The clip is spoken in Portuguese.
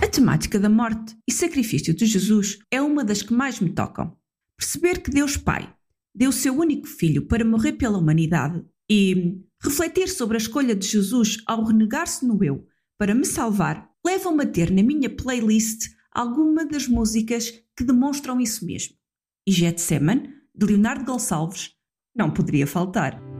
A temática da morte e sacrifício de Jesus é uma das que mais me tocam. Perceber que Deus Pai deu o seu único filho para morrer pela humanidade e refletir sobre a escolha de Jesus ao renegar-se no eu para me salvar levam-me a ter na minha playlist alguma das músicas que demonstram isso mesmo. E Getsemane, de Leonardo Gonçalves, não poderia faltar.